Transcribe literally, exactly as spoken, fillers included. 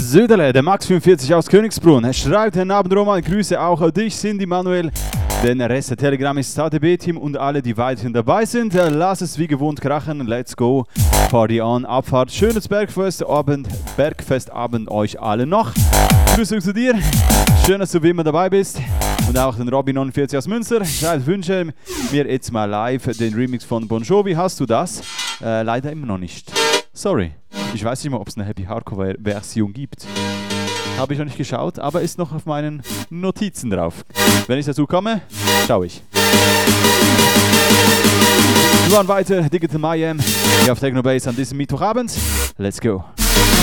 Söderle, der Max fünfundvierzig aus Königsbrunn. Er schreibt: Herrn Abend, Roman, Grüße auch an dich, Cindy, Manuel. Den Rest der Telegram ist Z D B-Team und alle, die weiterhin dabei sind. Lass es wie gewohnt krachen. Let's go. Party on. Abfahrt. Schönes Bergfestabend. Bergfestabend euch alle noch. Grüße zu dir. Schön, dass du wie immer dabei bist. Und auch den Robin neunundvierzig aus Münster. Schreibt: Wünsche mir jetzt mal live den Remix von Bon Jovi. Hast du das? Äh, leider immer noch nicht. Sorry. Ich weiß nicht mal, ob es eine Happy Hardcore-Version gibt. Habe ich noch nicht geschaut, aber ist noch auf meinen Notizen drauf. Wenn ich dazu komme, schaue ich. Wir waren weiter, Digital Mayhem, hier auf Technobase an diesem Mittwochabend. Let's go.